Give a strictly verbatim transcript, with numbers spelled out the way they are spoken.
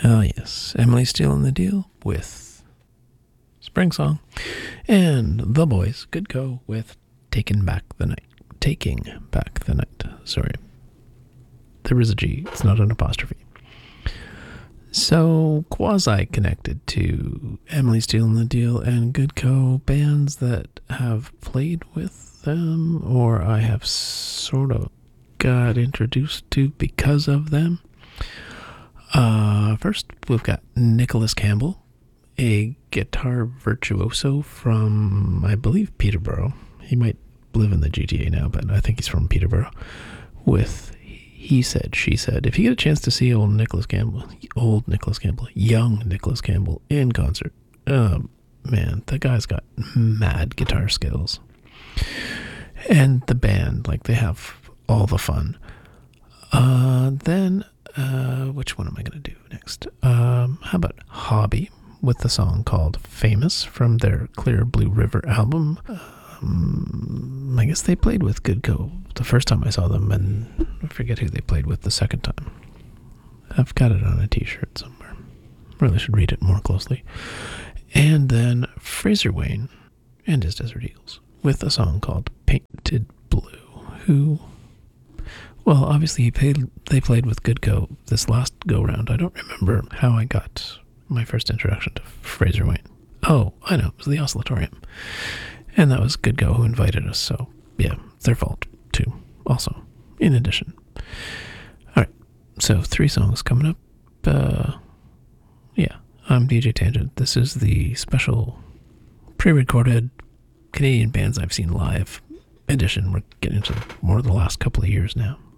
Oh, yes. Emily Steele in the Deal with Spring Song. And The Boys, Good Go with Taking Back the Night. Taking Back the Night. Sorry. There is a G. It's not an apostrophe. So, quasi-connected to Emily Steele in the Deal and Good Co. bands that have played with them, or I have sort of got introduced to because of them. Uh, first, we've got Nicholas Campbell, a guitar virtuoso from, I believe, Peterborough. He might live in the G T A now, but I think he's from Peterborough. With He Said, She Said. If you get a chance to see old Nicholas Campbell, old Nicholas Campbell, young Nicholas Campbell in concert, um, man, the guy's got mad guitar skills. And the band, like, they have all the fun. Uh, then, uh, which one am I going to do next? Um, how about Hobby with the song called Famous from their Clear Blue River album? Um, I guess they played with Good Co. the first time I saw them, and I forget who they played with the second time. I've got it on a t-shirt somewhere. Really should read it more closely. And then Fraser Wayne and his Desert Eagles with a song called Painted Blue, who, well, obviously he played, they played with Good Co. this last go-round. I don't remember how I got my first introduction to Fraser Wayne. Oh, I know, it was the Oscillatorium. And that was Good Co. who invited us, so yeah, it's their fault too, also, in addition. Alright, so three songs coming up. Uh, yeah, I'm D J Tangent. This is the special pre-recorded Canadian bands I've seen live edition. We're getting into more of the last couple of years now.